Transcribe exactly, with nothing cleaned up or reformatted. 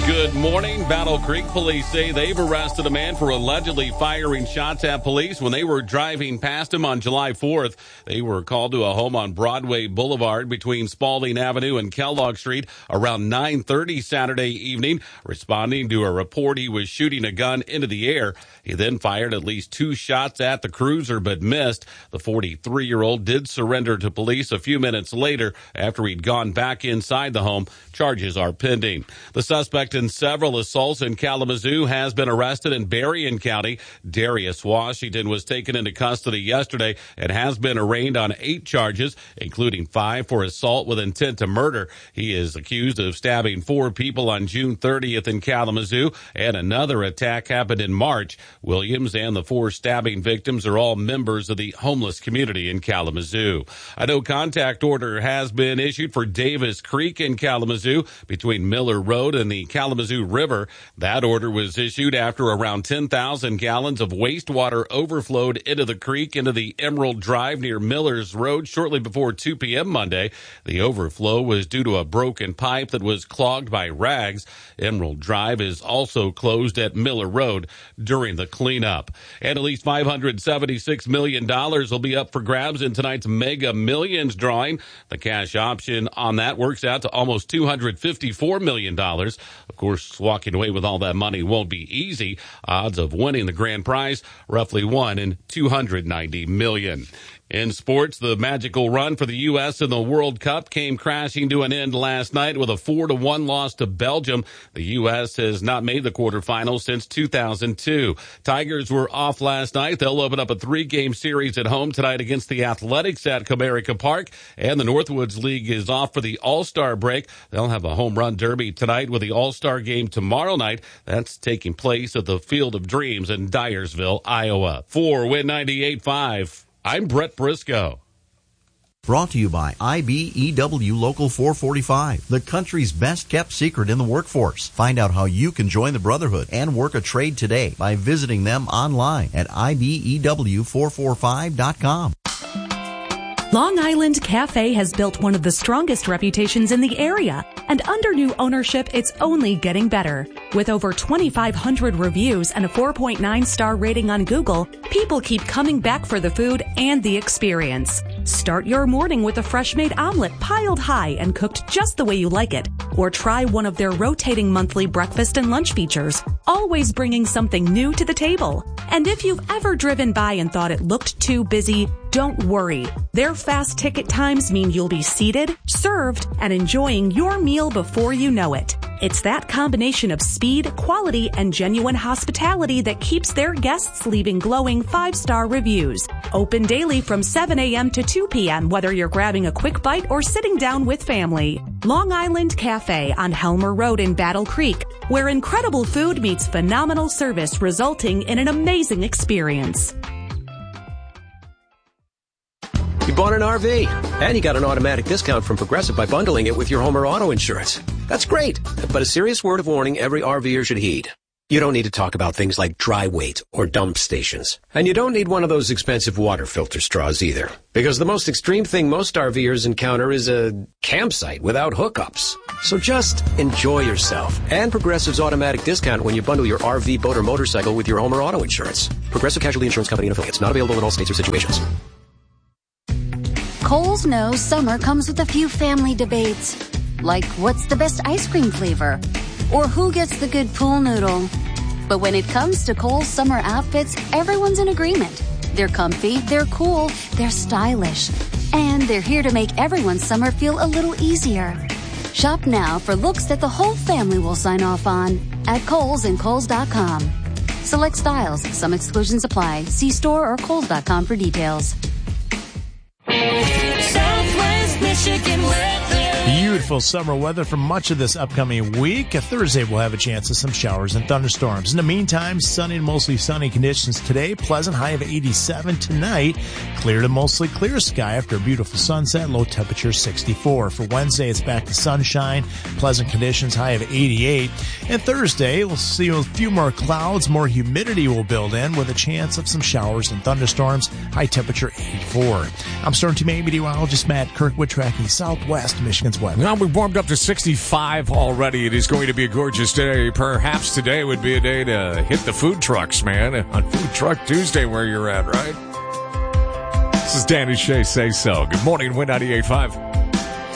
Good morning. Battle Creek police say they've arrested a man for allegedly firing shots at police when they were driving past him on July fourth. They were called to a home on Broadway Boulevard between Spalding Avenue and Kellogg Street around nine thirty Saturday evening. Responding to a report he was shooting a gun into the air. He then fired at least two shots at the cruiser but missed. The forty-three-year-old did surrender to police a few minutes later after he'd gone back inside the home. Charges are pending. The suspect in several assaults in Kalamazoo has been arrested in Berrien County. Darius Washington was taken into custody yesterday and has been arraigned on eight charges, including five for assault with intent to murder. He is accused of stabbing four people on June thirtieth in Kalamazoo, and another attack happened in March. Williams and the four stabbing victims are all members of the homeless community in Kalamazoo. A no-contact order has been issued for Davis Creek in Kalamazoo between Miller Road and the Kalamazoo River. That order was issued after around ten thousand gallons of wastewater overflowed into the creek into the Emerald Drive near Miller's Road shortly before two p.m. Monday. The overflow was due to a broken pipe that was clogged by rags. Emerald Drive is also closed at Miller Road during the cleanup. And at least five hundred seventy-six million dollars will be up for grabs in tonight's Mega Millions drawing. The cash option on that works out to almost two hundred fifty-four million dollars. Of course, walking away with all that money won't be easy. Odds of winning the grand prize, roughly one in two hundred ninety million. In sports, the magical run for the U S in the World Cup came crashing to an end last night with a four to one loss to Belgium. The U S has not made the quarterfinals since two thousand two. Tigers were off last night. They'll open up a three-game series at home tonight against the Athletics at Comerica Park. And the Northwoods League is off for the All-Star break. They'll have a home run derby tonight with the All-Star game tomorrow night. That's taking place at the Field of Dreams in Dyersville, Iowa. For Win ninety-eight point five, I'm Brett Briscoe. Brought to you by I B E W Local four forty-five, the country's best kept secret in the workforce. Find out how you can join the Brotherhood and work a trade today by visiting them online at I B E W four forty-five dot com. Long Island Cafe has built one of the strongest reputations in the area, and under new ownership, it's only getting better. With over twenty-five hundred reviews and a four point nine star rating on Google, people keep coming back for the food and the experience. Start your morning with a fresh-made omelet piled high and cooked just the way you like it. Or try one of their rotating monthly breakfast and lunch features, always bringing something new to the table. And if you've ever driven by and thought it looked too busy, don't worry. Their fast ticket times mean you'll be seated, served, and enjoying your meal before you know it. It's that combination of speed, quality, and genuine hospitality that keeps their guests leaving glowing five-star reviews. Open daily from seven a.m. to two p.m., whether you're grabbing a quick bite or sitting down with family. Long Island Cafe on Helmer Road in Battle Creek, where incredible food meets phenomenal service, resulting in an amazing experience. You bought an R V, and you got an automatic discount from Progressive by bundling it with your home or auto insurance. That's great, but a serious word of warning every RVer should heed. You don't need to talk about things like dry weight or dump stations. And you don't need one of those expensive water filter straws either. Because the most extreme thing most RVers encounter is a campsite without hookups. So just enjoy yourself and Progressive's automatic discount when you bundle your R V, boat, or motorcycle with your home or auto insurance. Progressive Casualty Insurance Company and affiliates. Not available in all states or situations. Kohl's knows summer comes with a few family debates. Like, what's the best ice cream flavor? Or who gets the good pool noodle? But when it comes to Kohl's summer outfits, everyone's in agreement. They're comfy, they're cool, they're stylish. And they're here to make everyone's summer feel a little easier. Shop now for looks that the whole family will sign off on at Kohl's and Kohl's dot com. Select styles. Some exclusions apply. See store or Kohl's dot com for details. Southwest Michigan weather. Beautiful summer weather for much of this upcoming week. Thursday, we'll have a chance of some showers and thunderstorms. In the meantime, sunny and mostly sunny conditions today. Pleasant high of eighty-seven tonight. Clear to mostly clear sky after a beautiful sunset. Low temperature sixty-four. For Wednesday, it's back to sunshine. Pleasant conditions, high of eighty-eight. And Thursday, we'll see a few more clouds. More humidity will build in with a chance of some showers and thunderstorms. High temperature eighty-four. I'm Storm Team meteorologist Matt Kirkwood tracking Southwest Michigan it's wet. Well, we warmed up to sixty-five already. It is going to be a gorgeous day. Perhaps today would be a day to hit the food trucks, man. On Food Truck Tuesday where you're at, right? This is Danny Shea Say So. Good morning, Win ninety-eight point five.